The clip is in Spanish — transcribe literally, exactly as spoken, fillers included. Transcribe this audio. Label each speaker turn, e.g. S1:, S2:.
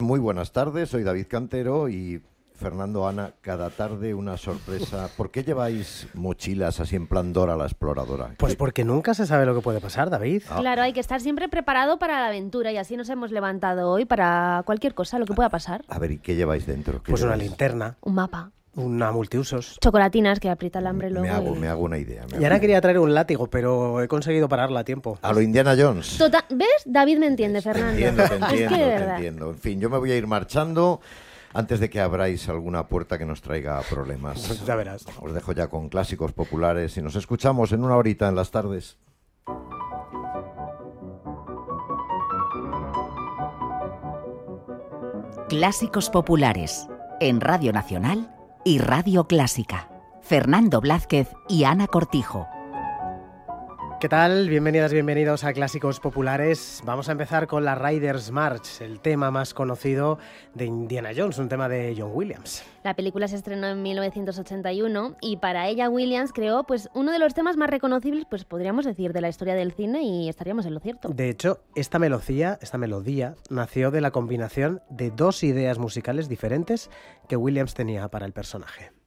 S1: Muy buenas tardes, soy David Cantero y Fernando, Ana, cada tarde una sorpresa. ¿Por qué lleváis mochilas así en plan Dora la exploradora?
S2: Pues porque nunca se sabe lo que puede pasar, David.
S3: Ah. Claro, hay que estar siempre preparado para la aventura y así nos hemos levantado hoy para cualquier cosa, lo que pueda pasar.
S1: A ver, ¿y qué lleváis dentro? ¿Qué
S2: Pues una
S1: lleváis?
S2: linterna,
S3: Un mapa.
S2: una multiusos.
S3: Chocolatinas que aprieta el hambre luego.
S1: Me hago,
S3: y...
S1: me hago una idea. me
S2: Y
S1: hago
S2: ahora
S1: una
S2: quería traer un látigo, pero he conseguido pararla a tiempo.
S1: idea. A lo Indiana Jones.
S3: Tota- ¿Ves? David me entiende,
S1: Te
S3: Fernando.
S1: entiendo, te
S3: Es
S1: entiendo,
S3: que de
S1: te
S3: verdad.
S1: entiendo. En fin, yo me voy a ir marchando antes de que abráis alguna puerta que nos traiga problemas.
S2: Ya verás.
S1: Os dejo ya con clásicos populares y nos escuchamos en una horita en las tardes.
S4: Clásicos populares en Radio Nacional y Radio Clásica. Fernando Blázquez y Ana Cortijo.
S2: ¿Qué tal? Bienvenidas, bienvenidos a Clásicos Populares. Vamos a empezar con la Riders March, el tema más conocido de Indiana Jones, un tema de John Williams.
S3: La película se estrenó en mil novecientos ochenta y uno y para ella Williams creó pues uno de los temas más reconocibles, pues podríamos decir, de la historia del cine y estaríamos en lo cierto.
S2: De hecho, esta melodía, esta melodía nació de la combinación de dos ideas musicales diferentes que Williams tenía para el personaje.